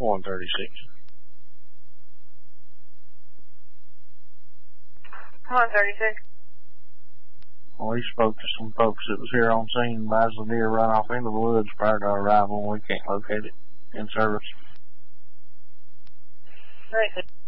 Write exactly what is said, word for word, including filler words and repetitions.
one thirty-six. one thirty-six. We spoke to some folks that was here on scene. Advised the deer run off into the woods prior to our arrival, and we can't locate it in service. Right.